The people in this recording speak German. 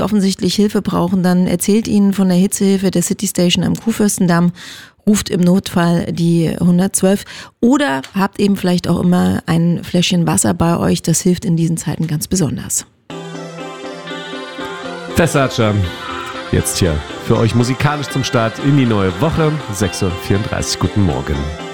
offensichtlich Hilfe brauchen, dann erzählt ihnen von der Hitzehilfe der City Station am Kurfürstendamm, ruft im Notfall die 112 oder habt eben vielleicht auch immer ein Fläschchen Wasser bei euch, das hilft in diesen Zeiten ganz besonders. Versace, jetzt hier für euch musikalisch zum Start in die neue Woche, 6.34 Uhr. Guten Morgen.